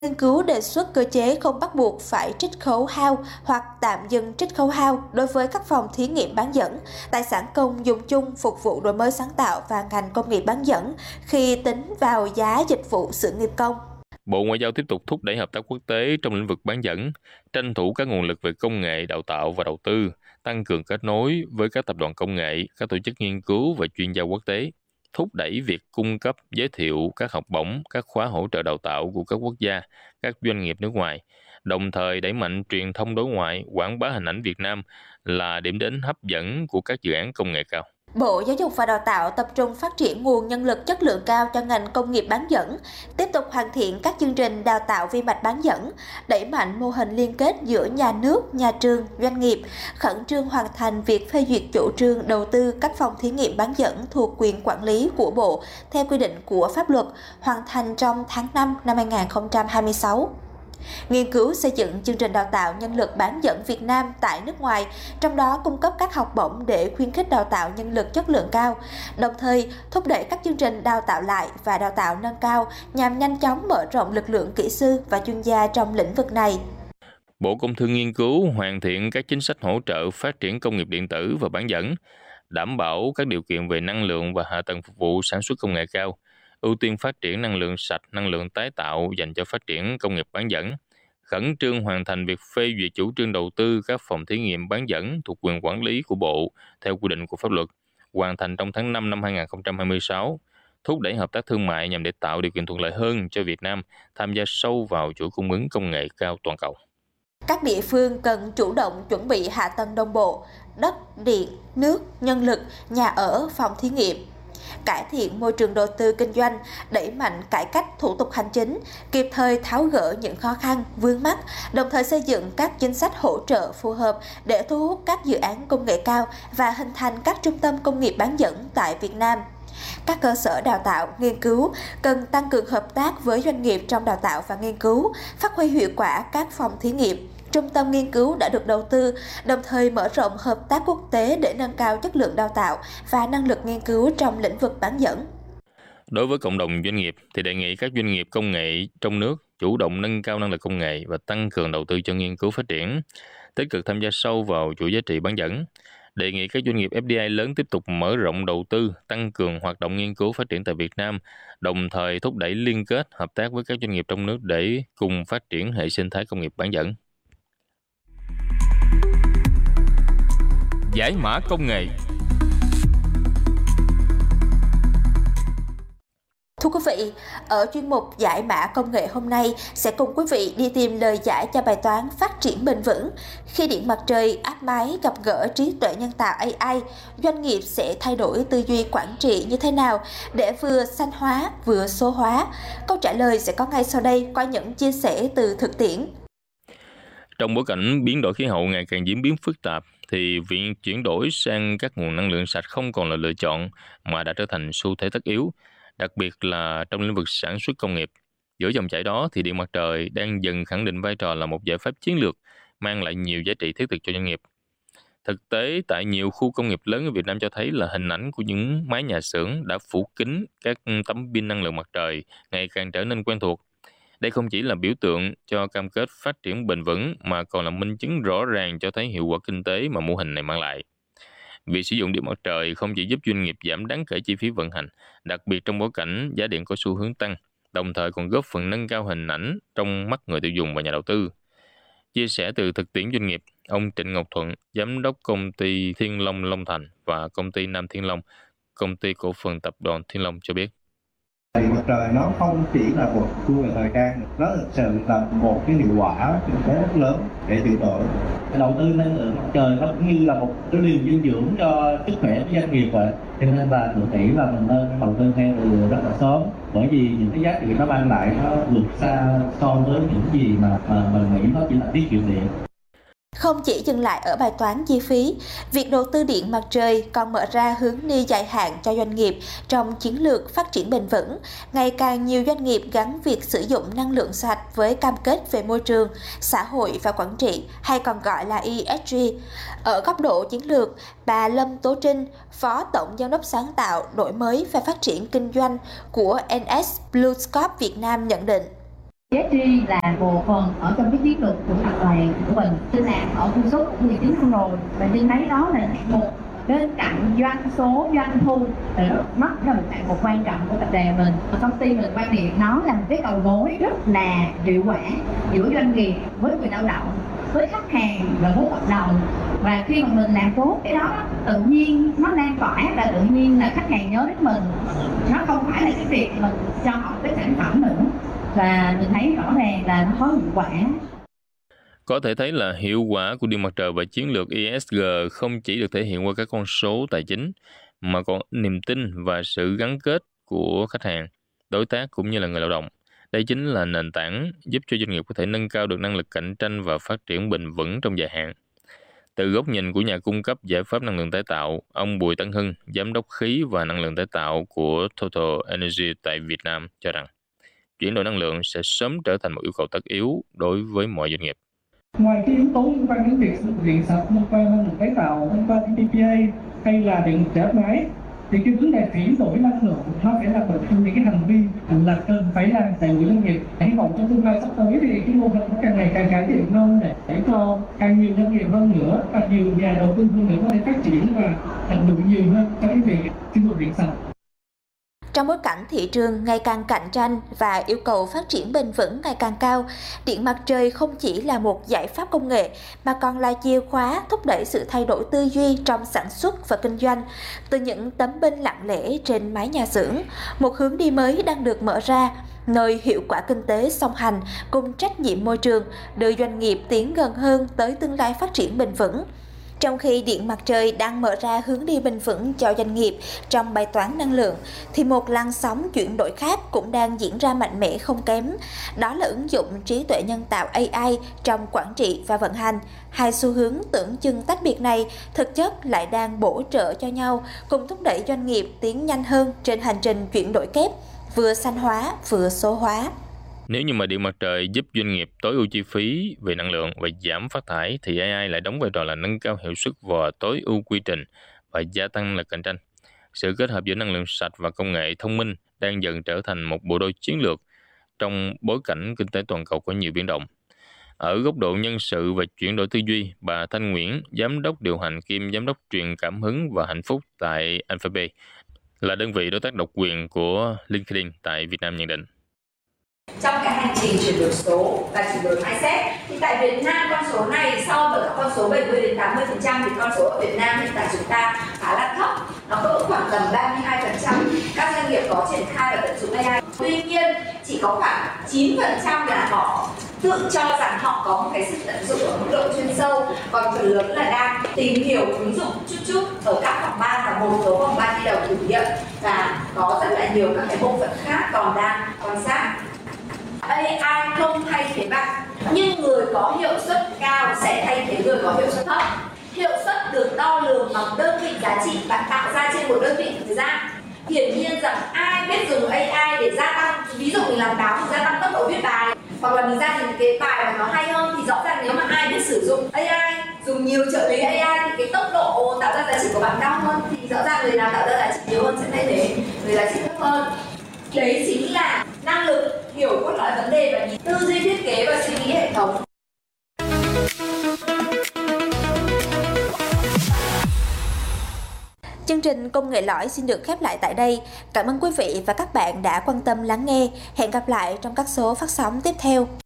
Nghiên cứu đề xuất cơ chế không bắt buộc phải trích khấu hao hoặc tạm dừng trích khấu hao đối với các phòng thí nghiệm bán dẫn, tài sản công dùng chung phục vụ đổi mới sáng tạo và ngành công nghiệp bán dẫn khi tính vào giá dịch vụ sự nghiệp công. Bộ Ngoại giao tiếp tục thúc đẩy hợp tác quốc tế trong lĩnh vực bán dẫn, tranh thủ các nguồn lực về công nghệ, đào tạo và đầu tư, tăng cường kết nối với các tập đoàn công nghệ, các tổ chức nghiên cứu và chuyên gia quốc tế, thúc đẩy việc cung cấp, giới thiệu các học bổng, các khóa hỗ trợ đào tạo của các quốc gia, các doanh nghiệp nước ngoài, đồng thời đẩy mạnh truyền thông đối ngoại, quảng bá hình ảnh Việt Nam là điểm đến hấp dẫn của các dự án công nghệ cao. Bộ Giáo dục và Đào tạo tập trung phát triển nguồn nhân lực chất lượng cao cho ngành công nghiệp bán dẫn, tiếp tục hoàn thiện các chương trình đào tạo vi mạch bán dẫn, đẩy mạnh mô hình liên kết giữa nhà nước, nhà trường, doanh nghiệp, khẩn trương hoàn thành việc phê duyệt chủ trương đầu tư các phòng thí nghiệm bán dẫn thuộc quyền quản lý của Bộ theo quy định của pháp luật, hoàn thành trong tháng 5 năm 2026. Nghiên cứu xây dựng chương trình đào tạo nhân lực bán dẫn Việt Nam tại nước ngoài, trong đó cung cấp các học bổng để khuyến khích đào tạo nhân lực chất lượng cao, đồng thời thúc đẩy các chương trình đào tạo lại và đào tạo nâng cao nhằm nhanh chóng mở rộng lực lượng kỹ sư và chuyên gia trong lĩnh vực này. Bộ Công Thương nghiên cứu hoàn thiện các chính sách hỗ trợ phát triển công nghiệp điện tử và bán dẫn, đảm bảo các điều kiện về năng lượng và hạ tầng phục vụ sản xuất công nghệ cao, ưu tiên phát triển năng lượng sạch, năng lượng tái tạo dành cho phát triển công nghiệp bán dẫn, khẩn trương hoàn thành việc phê duyệt chủ trương đầu tư các phòng thí nghiệm bán dẫn thuộc quyền quản lý của Bộ theo quy định của pháp luật, hoàn thành trong tháng 5 năm 2026, thúc đẩy hợp tác thương mại nhằm để tạo điều kiện thuận lợi hơn cho Việt Nam tham gia sâu vào chuỗi cung ứng công nghệ cao toàn cầu. Các địa phương cần chủ động chuẩn bị hạ tầng đồng bộ, đất, điện, nước, nhân lực, nhà ở, phòng thí nghiệm, cải thiện môi trường đầu tư kinh doanh, đẩy mạnh cải cách thủ tục hành chính, kịp thời tháo gỡ những khó khăn, vướng mắc, đồng thời xây dựng các chính sách hỗ trợ phù hợp để thu hút các dự án công nghệ cao và hình thành các trung tâm công nghiệp bán dẫn tại Việt Nam. Các cơ sở đào tạo, nghiên cứu cần tăng cường hợp tác với doanh nghiệp trong đào tạo và nghiên cứu, phát huy hiệu quả các phòng thí nghiệm, trung tâm nghiên cứu đã được đầu tư, đồng thời mở rộng hợp tác quốc tế để nâng cao chất lượng đào tạo và năng lực nghiên cứu trong lĩnh vực bán dẫn. Đối với cộng đồng doanh nghiệp thì đề nghị các doanh nghiệp công nghệ trong nước chủ động nâng cao năng lực công nghệ và tăng cường đầu tư cho nghiên cứu phát triển, tích cực tham gia sâu vào chuỗi giá trị bán dẫn. Đề nghị các doanh nghiệp FDI lớn tiếp tục mở rộng đầu tư, tăng cường hoạt động nghiên cứu phát triển tại Việt Nam, đồng thời thúc đẩy liên kết hợp tác với các doanh nghiệp trong nước để cùng phát triển hệ sinh thái công nghiệp bán dẫn. Giải mã công nghệ. Thưa quý vị, ở chuyên mục Giải mã công nghệ hôm nay sẽ cùng quý vị đi tìm lời giải cho bài toán phát triển bền vững. Khi điện mặt trời áp mái gặp gỡ trí tuệ nhân tạo AI, doanh nghiệp sẽ thay đổi tư duy quản trị như thế nào để vừa xanh hóa vừa số hóa? Câu trả lời sẽ có ngay sau đây qua những chia sẻ từ thực tiễn. Trong bối cảnh biến đổi khí hậu ngày càng diễn biến phức tạp, thì việc chuyển đổi sang các nguồn năng lượng sạch không còn là lựa chọn mà đã trở thành xu thế tất yếu, đặc biệt là trong lĩnh vực sản xuất công nghiệp. Giữa dòng chảy đó thì điện mặt trời đang dần khẳng định vai trò là một giải pháp chiến lược, mang lại nhiều giá trị thiết thực cho doanh nghiệp. Thực tế, tại nhiều khu công nghiệp lớn ở Việt Nam cho thấy là hình ảnh của những mái nhà xưởng đã phủ kín các tấm pin năng lượng mặt trời ngày càng trở nên quen thuộc. Đây không chỉ là biểu tượng cho cam kết phát triển bền vững mà còn là minh chứng rõ ràng cho thấy hiệu quả kinh tế mà mô hình này mang lại. Việc sử dụng điện mặt trời không chỉ giúp doanh nghiệp giảm đáng kể chi phí vận hành, đặc biệt trong bối cảnh giá điện có xu hướng tăng, đồng thời còn góp phần nâng cao hình ảnh trong mắt người tiêu dùng và nhà đầu tư. Chia sẻ từ thực tiễn doanh nghiệp, ông Trịnh Ngọc Thuận, giám đốc công ty Thiên Long Long Thành và công ty Nam Thiên Long, công ty cổ phần tập đoàn Thiên Long cho biết. Điện mặt trời nó không chỉ là một tool về thời trang, nó thực sự là một cái hiệu quả kinh tế rất lớn để chuyển đổi. Đầu tư năng lượng mặt trời nó cũng như là một cái liều dinh dưỡng cho sức khỏe của doanh nghiệp vậy. Cho nên là tôi nghĩ là mình nên đầu tư theo từ rất là sớm, bởi vì những cái giá trị nó mang lại nó vượt xa so với những gì mà mình nghĩ nó chỉ là tiết kiệm điện. Không chỉ dừng lại ở bài toán chi phí, việc đầu tư điện mặt trời còn mở ra hướng đi dài hạn cho doanh nghiệp trong chiến lược phát triển bền vững. Ngày càng nhiều doanh nghiệp gắn việc sử dụng năng lượng sạch với cam kết về môi trường, xã hội và quản trị, hay còn gọi là ESG. Ở góc độ chiến lược, bà Lâm Tố Trinh, Phó Tổng Giám đốc sáng tạo, đổi mới và phát triển kinh doanh của NS Blue Scope Việt Nam nhận định. Giá trị là một phần ở trong cái chiến lược của tập đoàn của mình. Tôi làm ở khu số cũng 19 năm rồi và tôi thấy đó là một bên cạnh doanh số, doanh thu mất là một quan trọng của tập đoàn mình. Công ty mình quan niệm nó là một cái cầu nối rất là hiệu quả giữa doanh nghiệp với người lao động, với khách hàng và với cộng đồng. Và khi mà mình làm tốt cái đó, tự nhiên nó lan tỏa và tự nhiên là khách hàng nhớ đến mình. Nó không phải là cái việc mình cho họ cái sản phẩm nữa. Và mình thấy rõ ràng là nó có hiệu quả. Có thể thấy là hiệu quả của Điện Mặt Trời và chiến lược ESG không chỉ được thể hiện qua các con số tài chính, mà còn niềm tin và sự gắn kết của khách hàng, đối tác cũng như là người lao động. Đây chính là nền tảng giúp cho doanh nghiệp có thể nâng cao được năng lực cạnh tranh và phát triển bền vững trong dài hạn. Từ góc nhìn của nhà cung cấp giải pháp năng lượng tái tạo, ông Bùi Tấn Hưng, Giám đốc khí và năng lượng tái tạo của Total Energy tại Việt Nam cho rằng, chuyển đổi năng lượng sẽ sớm trở thành một yêu cầu tất yếu đối với mọi doanh nghiệp. Ngoài cái yếu tố liên quan đến việc sử dụng điện sạch, liên quan năng lượng tái tạo, liên quan đến PPA hay là điện trở áp mái, thì cái vấn đề chuyển đổi năng lượng nó phải là một trong những cái hành vi là cần phải làm tại mỗi doanh nghiệp. Hy vọng trong tương lai sắp tới thì cái mô hình nó càng ngày càng cải thiện hơn để cho càng nhiều doanh nghiệp hơn nữa và nhiều nhà đầu tư hơn nữa có thể phát triển và tận dụng nhiều hơn cho cái việc sử dụng điện sạch. Trong bối cảnh thị trường ngày càng cạnh tranh và yêu cầu phát triển bền vững ngày càng cao, điện mặt trời không chỉ là một giải pháp công nghệ mà còn là chìa khóa thúc đẩy sự thay đổi tư duy trong sản xuất và kinh doanh. Từ những tấm pin lặng lẽ trên mái nhà xưởng, một hướng đi mới đang được mở ra, nơi hiệu quả kinh tế song hành cùng trách nhiệm môi trường đưa doanh nghiệp tiến gần hơn tới tương lai phát triển bền vững. Trong khi điện mặt trời đang mở ra hướng đi bền vững cho doanh nghiệp trong bài toán năng lượng, thì một làn sóng chuyển đổi khác cũng đang diễn ra mạnh mẽ không kém. Đó là ứng dụng trí tuệ nhân tạo AI trong quản trị và vận hành. Hai xu hướng tưởng chừng tách biệt này thực chất lại đang bổ trợ cho nhau, cùng thúc đẩy doanh nghiệp tiến nhanh hơn trên hành trình chuyển đổi kép, vừa xanh hóa vừa số hóa. Nếu như mà điện mặt trời giúp doanh nghiệp tối ưu chi phí về năng lượng và giảm phát thải, thì AI lại đóng vai trò là nâng cao hiệu suất và tối ưu quy trình và gia tăng năng lực cạnh tranh. Sự kết hợp giữa năng lượng sạch và công nghệ thông minh đang dần trở thành một bộ đôi chiến lược trong bối cảnh kinh tế toàn cầu có nhiều biến động. Ở góc độ nhân sự và chuyển đổi tư duy, bà Thanh Nguyễn, Giám đốc điều hành kiêm Giám đốc truyền cảm hứng và hạnh phúc tại Alphabet, là đơn vị đối tác độc quyền của LinkedIn tại Việt Nam nhận định. Trong cái hành trình chuyển đổi số và chuyển đổi mindset thì tại Việt Nam con số này so với các con số 70 đến 80% thì con số ở Việt Nam hiện tại chúng ta khá là thấp, nó cỡ khoảng tầm 32% các doanh nghiệp có triển khai và tận dụng AI. Tuy nhiên chỉ có khoảng 9% là họ tự cho rằng họ có một cái sự tận dụng ở mức độ chuyên sâu, còn phần lớn là đang tìm hiểu ứng dụng chút ở các phòng ban và một số phòng ban đi đầu thử nghiệm, và có rất là nhiều các cái bộ phận khác còn đang quan sát. AI không thay thế bạn, nhưng người có hiệu suất cao sẽ thay thế người có hiệu suất thấp. Hiệu suất được đo lường bằng đơn vị giá trị bạn tạo ra trên một đơn vị thời gian. Hiển nhiên rằng ai biết dùng AI để gia tăng, ví dụ mình làm báo thì gia tăng tốc độ viết bài, hoặc là mình ra những cái bài mà nó hay hơn, thì rõ ràng nếu mà ai biết sử dụng AI, dùng nhiều trợ lý AI thì cái tốc độ tạo ra giá trị của bạn cao hơn, thì rõ ràng người nào tạo ra giá trị nhiều hơn sẽ thay thế người giá trị thấp hơn. Đấy chính là năng lực hiểu cốt lõi vấn đề và tư duy thiết kế và suy nghĩ hệ thống. Chương trình Công nghệ lõi xin được khép lại tại đây. Cảm ơn quý vị và các bạn đã quan tâm lắng nghe. Hẹn gặp lại trong các số phát sóng tiếp theo.